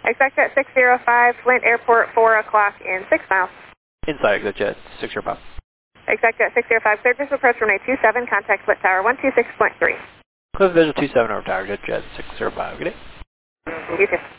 Expect at 605, Flint Airport, 4 o'clock in 6 miles. Inside ExoJet 605. Expect at 605, surface approach runway 27, contact Split Tower 126.3. Close visual 27 over Tower, ExoJet 605. Good day. You too.